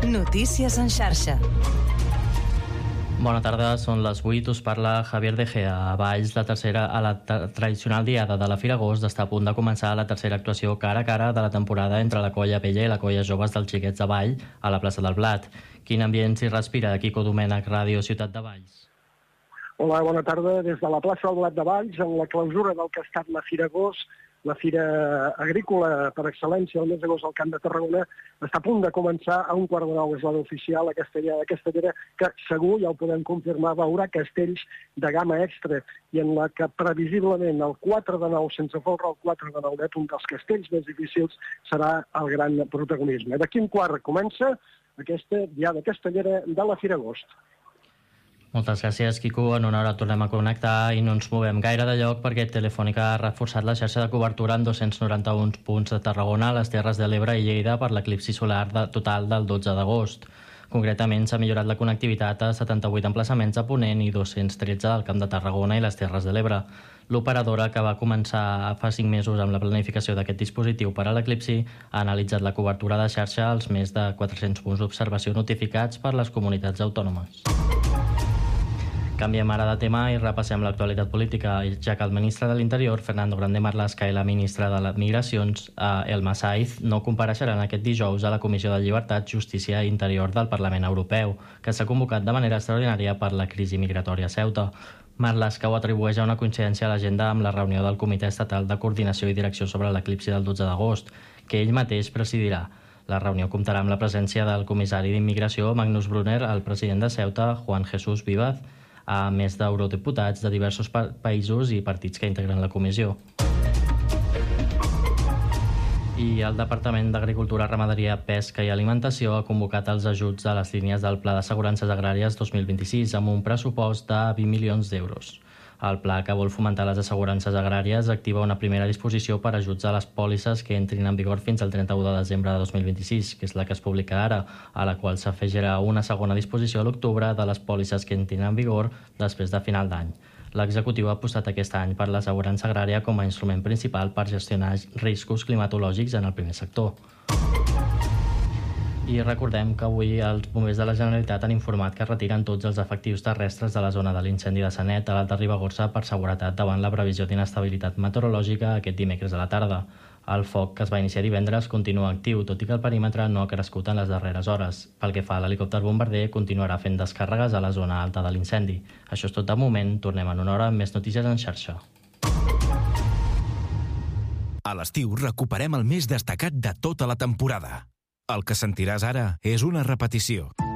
Notícies en xarxa. Bona tarda, són les 8, us parla Javier De Gea. A Valls, la tradicional diada de la Fira Agost està a punt de començar la tercera actuació cara a cara de la temporada entre la colla vella i la colla joves dels Xiquets de Vall a la plaça del Blat. Quin ambient s'hi respira? Quico Domènech, Ràdio Ciutat de Valls. Hola, bona tarda. Des de la plaça del Blat de Valls, en la clausura del que ha estat la Fira Agost, la fira agrícola per excel·lència del mes d'agost al Camp de Tarragona, està a punt de començar. A 8:45 és l'hora oficial. Aquesta llera que segur, ja ho podem confirmar, veurà castells de gamma extra i en la que previsiblement el 4 de 9, sense folre el 4 de 9 net, un dels castells més difícils, serà el gran protagonisme. D'aquí un quart comença aquesta diada castellera de la Fira Agost. Moltes gràcies, Quico. En una hora tornem a connectar i no ens movem gaire de lloc perquè Telefònica ha reforçat la xarxa de cobertura en 291 punts de Tarragona, les Terres de l'Ebre i Lleida per l'eclipsi solar total del 12 d'agost. Concretament, s'ha millorat la connectivitat a 78 emplaçaments a Ponent i 213 del Camp de Tarragona i les Terres de l'Ebre. L'operadora, que va començar fa 5 mesos amb la planificació d'aquest dispositiu per a l'eclipsi, ha analitzat la cobertura de xarxa als més de 400 punts d'observació notificats per les comunitats autònomes. Canviem ara de tema i repassem l'actualitat política, ja que el ministre de l'Interior, Fernando Grande Marlaska, i la ministra de les Migracions, Elma Saiz, no compareixeran aquest dijous a la Comissió de Llibertat, Justícia i Interior del Parlament Europeu, que s'ha convocat de manera extraordinària per la crisi migratòria a Ceuta. Marlaska ho atribueix a una coincidència a l'agenda amb la reunió del Comitè Estatal de Coordinació i Direcció sobre l'eclipsi del 12 d'agost, que ell mateix presidirà. La reunió comptarà amb la presència del comissari d'Immigració, Magnus Brunner, el president de Ceuta, Juan Jesús Vivaz, a més d'eurodiputats de diversos països i partits que integren la comissió. I el Departament d'Agricultura, Ramaderia, Pesca i Alimentació ha convocat els ajuts de les línies del Pla d'Assegurances Agràries 2026 amb un pressupost de 20 milions d'euros. El pla, que vol fomentar les assegurances agràries, activa una primera disposició per ajuts a les pòlisses que entrin en vigor fins al 31 de desembre de 2026, que és la que es publica ara, a la qual s'afegirà una segona disposició a l'octubre de les pòlisses que entrin en vigor després de final d'any. L'executiu ha apostat aquest any per l'assegurança agrària com a instrument principal per gestionar riscos climatològics en el primer sector. I recordem que avui els bombers de la Generalitat han informat que retiren tots els efectius terrestres de la zona de l'incendi de Sanet a l'Alta Ribagorça per seguretat davant la previsió d'inestabilitat meteorològica aquest dimecres a la tarda. El foc, que es va iniciar divendres, continua actiu, tot i que el perímetre no ha crescut en les darreres hores. Pel que fa a l'helicòpter bombarder, continuarà fent descàrregues a la zona alta de l'incendi. Això és tot de moment. Tornem en una hora amb més notícies en xarxa. A l'estiu recuperem el més destacat de tota la temporada. El que sentiràs ara és una repetició.